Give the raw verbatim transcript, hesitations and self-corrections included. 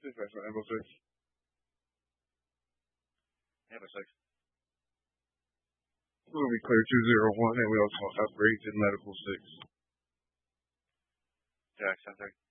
Dispatch on Echo six. Echo six. We'll be clear two zero one, and we also have upgrades in Medical six. Jack, ten thirty.